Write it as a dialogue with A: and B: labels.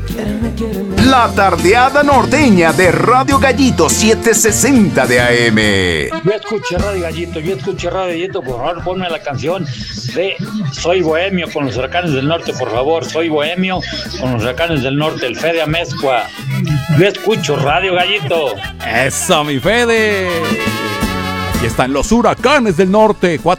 A: La tardeada norteña de Radio Gallito 760 de AM.
B: Yo escucho Radio Gallito, por favor, ponme la canción de Soy Bohemio con los Huracanes del Norte, por favor. Soy Bohemio con los Huracanes del Norte, el Fede Amezcua. Yo escucho Radio Gallito.
C: ¡Eso, mi Fede! Aquí están los Huracanes del Norte, 4